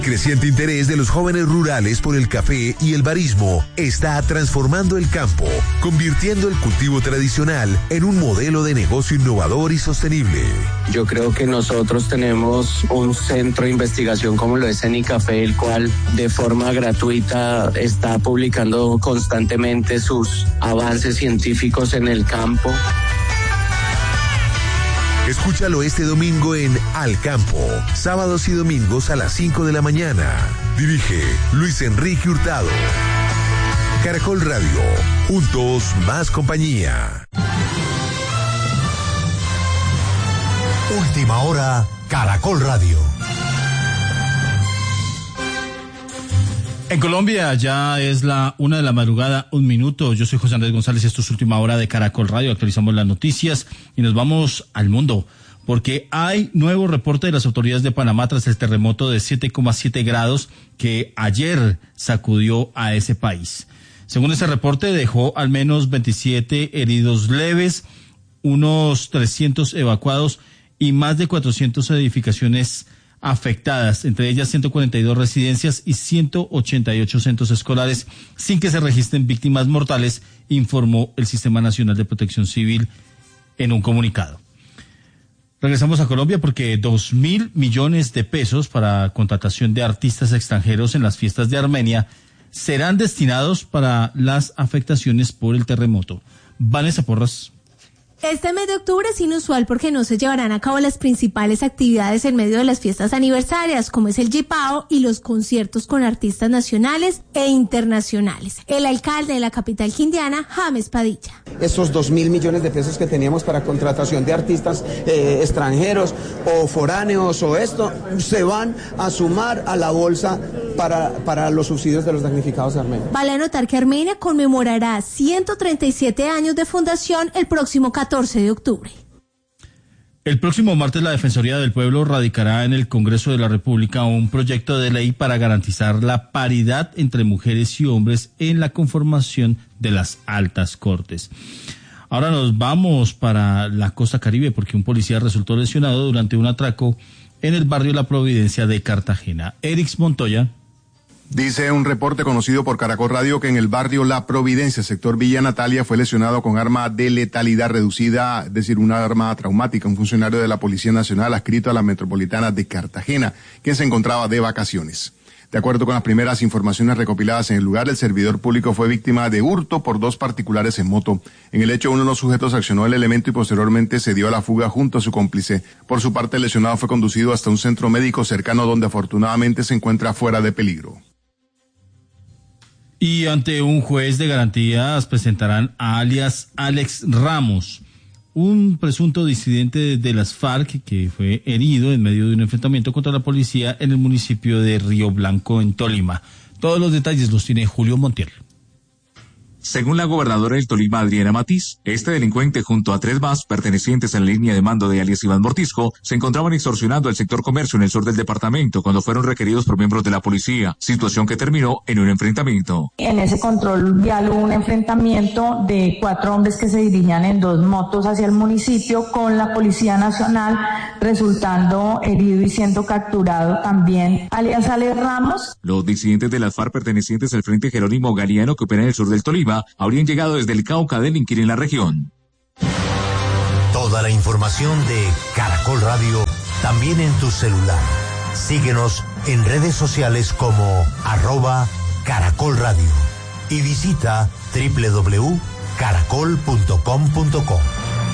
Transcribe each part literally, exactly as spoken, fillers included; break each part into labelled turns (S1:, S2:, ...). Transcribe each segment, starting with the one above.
S1: Creciente interés de los jóvenes rurales por el café y el barismo está transformando el campo, convirtiendo el cultivo tradicional en un modelo de negocio innovador y sostenible.
S2: Yo creo que nosotros tenemos un centro de investigación como lo es Cenicafé, el cual de forma gratuita está publicando constantemente sus avances científicos en el campo.
S1: Escúchalo este domingo en Al Campo, sábados y domingos a las cinco de la mañana. Dirige Luis Enrique Hurtado. Caracol Radio, juntos más compañía.
S3: Última hora, Caracol Radio.
S4: En Colombia ya es la una de la madrugada, un minuto. Yo soy José Andrés González y esto es Última Hora de Caracol Radio. Actualizamos las noticias y nos vamos al mundo, porque hay nuevo reporte de las autoridades de Panamá tras el terremoto de siete coma siete grados que ayer sacudió a ese país. Según ese reporte, dejó al menos veintisiete heridos leves, unos trescientos evacuados y más de cuatrocientas edificaciones afectadas, entre ellas ciento cuarenta y dos residencias y ciento ochenta y ocho centros escolares, sin que se registren víctimas mortales, informó el Sistema Nacional de Protección Civil en un comunicado. Regresamos a Colombia porque dos mil millones de pesos para contratación de artistas extranjeros en las fiestas de Armenia serán destinados para las afectaciones por el terremoto. Vanessa Porras.
S5: Este mes de octubre es inusual porque no se llevarán a cabo las principales actividades en medio de las fiestas aniversarias, como es el Yipao y los conciertos con artistas nacionales e internacionales. El alcalde de la capital quindiana, James Padilla.
S6: Esos dos mil millones de pesos que teníamos para contratación de artistas eh, extranjeros o foráneos o esto, se van a sumar a la bolsa para, para los subsidios de los damnificados de Armenia.
S5: Vale anotar que Armenia conmemorará ciento treinta y siete años de fundación el próximo catorce de octubre.
S4: El próximo martes la Defensoría del Pueblo radicará en el Congreso de la República un proyecto de ley para garantizar la paridad entre mujeres y hombres en la conformación de las altas cortes. Ahora nos vamos para la costa Caribe porque un policía resultó lesionado durante un atraco en el barrio La Providencia de Cartagena. Erix Montoya.
S7: Dice un reporte conocido por Caracol Radio que en el barrio La Providencia, sector Villa Natalia, fue lesionado con arma de letalidad reducida, es decir, una arma traumática, un funcionario de la Policía Nacional adscrito a la Metropolitana de Cartagena, quien se encontraba de vacaciones. De acuerdo con las primeras informaciones recopiladas en el lugar, el servidor público fue víctima de hurto por dos particulares en moto. En el hecho, uno de los sujetos accionó el elemento y posteriormente se dio a la fuga junto a su cómplice. Por su parte, el lesionado fue conducido hasta un centro médico cercano donde afortunadamente se encuentra fuera de peligro.
S4: Y ante un juez de garantías presentarán a alias Alex Ramos, un presunto disidente de las FARC que fue herido en medio de un enfrentamiento contra la policía en el municipio de Río Blanco, en Tolima. Todos los detalles los tiene Julio Montiel.
S8: Según la gobernadora del Tolima, Adriana Matiz, este delincuente junto a tres más pertenecientes a la línea de mando de alias Iván Mortisco se encontraban extorsionando el sector comercio en el sur del departamento cuando fueron requeridos por miembros de la policía, situación que terminó en un enfrentamiento.
S9: En ese control vial hubo un enfrentamiento de cuatro hombres que se dirigían en dos motos hacia el municipio con la Policía Nacional, resultando herido y siendo capturado también alias Alex Ramos.
S8: Los disidentes de las FARC pertenecientes al Frente Jerónimo Galiano que opera en el sur del Tolima habrían llegado desde el Cauca a delinquir en la región.
S3: Toda la información de Caracol Radio también en tu celular. Síguenos en redes sociales como arroba Caracol Radio y visita doble u doble u doble u punto caracol punto com punto co.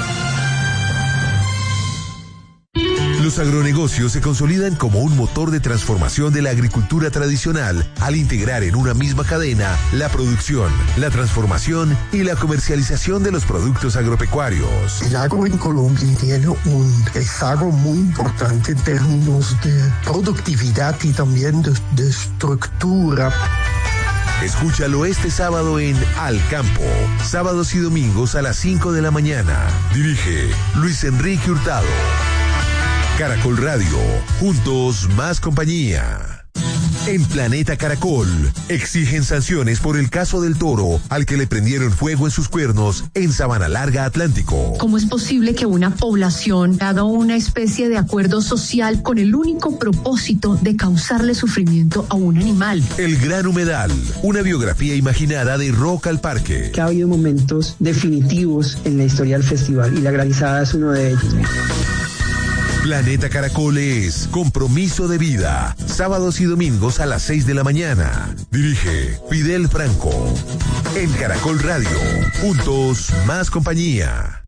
S1: Los agronegocios se consolidan como un motor de transformación de la agricultura tradicional al integrar en una misma cadena la producción, la transformación y la comercialización de los productos agropecuarios.
S10: El agro en Colombia tiene un rezago muy importante en términos de productividad y también de, de estructura.
S1: Escúchalo este sábado en Al Campo, sábados y domingos a las cinco de la mañana. Dirige Luis Enrique Hurtado. Caracol Radio, juntos más compañía. En Planeta Caracol, exigen sanciones por el caso del toro al que le prendieron fuego en sus cuernos en Sabana Larga, Atlántico.
S11: ¿Cómo es posible que una población haga una especie de acuerdo social con el único propósito de causarle sufrimiento a un animal?
S1: El Gran Humedal, una biografía imaginada de Rock al Parque.
S12: Que ha habido momentos definitivos en la historia del festival y la granizada es uno de ellos.
S1: Planeta Caracol es compromiso de vida. Sábados y domingos a las seis de la mañana. Dirige Fidel Franco. En Caracol Radio. Juntos, más compañía.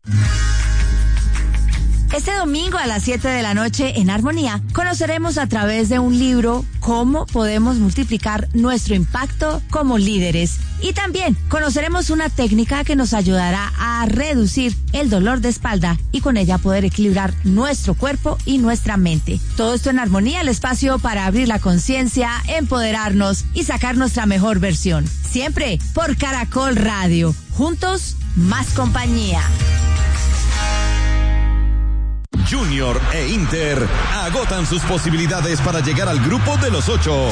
S13: Este domingo a las siete de la noche en Armonía conoceremos a través de un libro cómo podemos multiplicar nuestro impacto como líderes. Y también conoceremos una técnica que nos ayudará a reducir el dolor de espalda y con ella poder equilibrar nuestro cuerpo y nuestra mente. Todo esto en Armonía, el espacio para abrir la conciencia, empoderarnos y sacar nuestra mejor versión. Siempre por Caracol Radio. Juntos, más compañía.
S14: Junior e Inter agotan sus posibilidades para llegar al grupo de los ocho.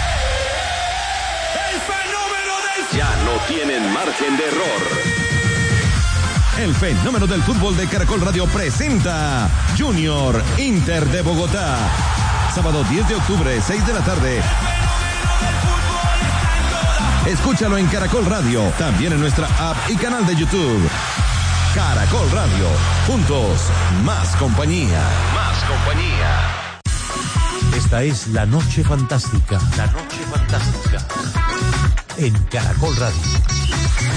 S15: ¡El fenómeno del...
S14: Ya no tienen margen de error. El fenómeno del fútbol de Caracol Radio presenta Junior Inter de Bogotá. Sábado diez de octubre, seis de la tarde. Escúchalo en Caracol Radio, también en nuestra app y canal de YouTube. Caracol Radio, juntos, más compañía.
S3: Más compañía. Esta es La Noche Fantástica. La Noche Fantástica. En Caracol Radio.